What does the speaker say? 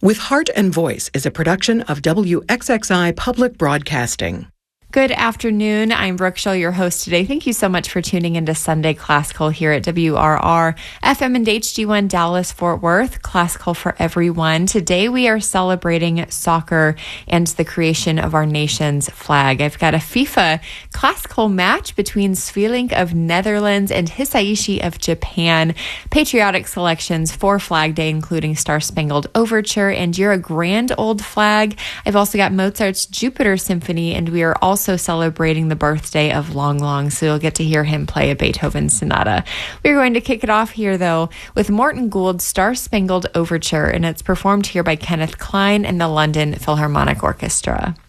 With Heart and Voice is a production of WXXI Public Broadcasting. Good afternoon. I'm Brooke Schull, your host today. Thank you so much for tuning into Sunday Classical here at WRR FM and HD1 Dallas Fort Worth. Classical for everyone. Today we are celebrating soccer and the creation of our nation's flag. I've got a FIFA classical match between Svilink of Netherlands and Hisaishi of Japan. Patriotic selections for Flag Day, including Star Spangled Overture and You're a Grand Old Flag. I've also got Mozart's Jupiter Symphony, and we are also celebrating the birthday of Long Long, so you'll get to hear him play a Beethoven sonata. We're going to kick it off here, though, with Morton Gould's Star Spangled Overture, and it's performed here by Kenneth Klein and the London Philharmonic Orchestra.